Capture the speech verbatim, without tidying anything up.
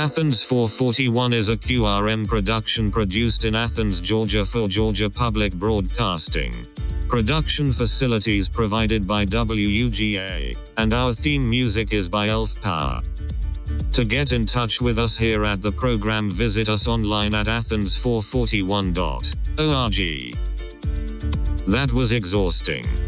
Athens four forty-one is a Q R M production produced in Athens, Georgia for Georgia Public Broadcasting. Production facilities provided by W U G A, and our theme music is by Elf Power. To get in touch with us here at the program, visit us online at athens four forty-one dot org. That was exhausting.